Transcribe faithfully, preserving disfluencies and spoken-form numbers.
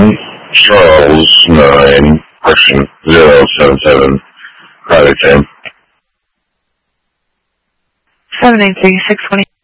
one Charles nine person zero seven seven. Private Jim. seven eight three six twenty.